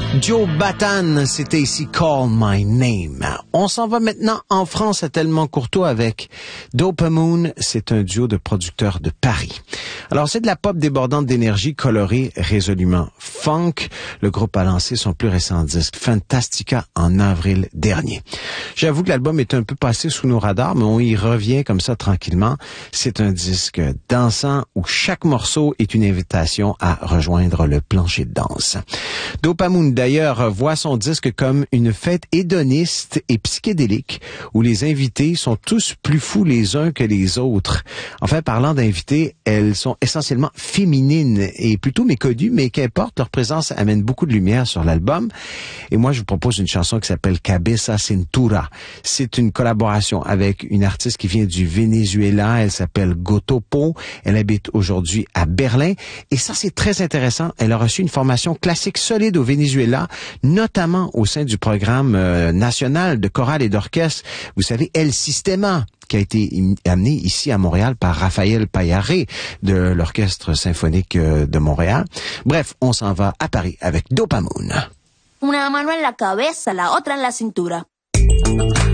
Joe Batan, c'était ici Call My Name. On s'en va maintenant en France à Tellement Courtois avec Dopamoon. C'est un duo de producteurs de Paris. Alors, c'est de la pop débordante d'énergie colorée résolument funk. Le groupe a lancé son plus récent disque Fantastica en avril dernier. J'avoue que l'album est un peu passé sous nos radars, mais on y revient comme ça tranquillement. C'est un disque dansant où chaque morceau est une invitation à rejoindre le plancher de danse. Dopamoon, d'ailleurs, voit son disque comme une fête hédoniste et psychédélique où les invités sont tous plus fous les uns que les autres. Enfin, parlant d'invités, elles sont essentiellement féminines et plutôt méconnues, mais qu'importe, leur présence amène beaucoup de lumière sur l'album. Et moi, je vous propose une chanson qui s'appelle Cabeza Cintura. C'est une collaboration avec une artiste qui vient du Venezuela. Elle s'appelle Gotopo. Elle habite aujourd'hui à Berlin. Et ça, c'est très intéressant. Elle a reçu une formation classique solide au Venezuela, notamment au sein du programme national de chorale et d'orchestre. Vous savez, El Sistema, qui a été amené ici à Montréal par Raphaël Payaré de l'Orchestre symphonique de Montréal. Bref, on s'en va à Paris avec Dopamoon. Una mano en la cabeza, la otra en la cintura.